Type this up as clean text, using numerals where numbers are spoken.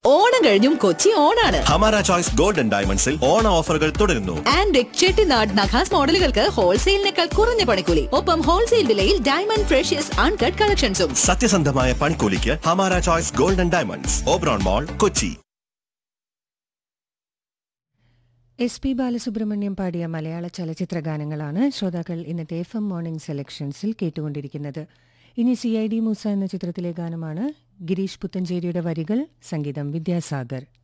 ഓണം കഴിഞ്ഞും കൊച്ചി ഓണാണ്. Hamara choice golden ഡയമണ്ട്സിൽ ഓണ ഓഫറുകൾ തുടരുന്നു. ആൻഡ് ചെട്ടിനാട് നഖാസ് മോഡലുകൾക്ക് ഹോൾസെയിലിനേക്കാൾ കുറഞ്ഞ പണിക്കൂലി. ഒപ്പം ഹോൾസെയിൽ വിലയിൽ ഡയമണ്ട് ഫ്രഷ്യസ് അൺകട്ട് കളക്ഷൻസും. സത്യസന്ധമായ പണിക്കൂലിക്ക് Hamara choice golden diamonds, Oberon മോൾ, കൊച്ചി. SP ബാലസുബ്രഹ്മണ്യം പാടിയ മലയാള ചലച്ചിത്ര ഗാനങ്ങളാണ് ശ്രോതാക്കൾ ഇന്നത്തെ FM മോർണിംഗ് സെലക്ഷൻസിൽ കേട്ടുകൊണ്ടിരിക്കുന്നത്. ഇനി CID മൂസ എന്ന ചിത്രത്തിലെ ഗാനമാണ്. ഗിരീഷ് പുത്തഞ്ചേരിയുടെ വരികൾ, സംഗീതം വിദ്യാസാഗർ.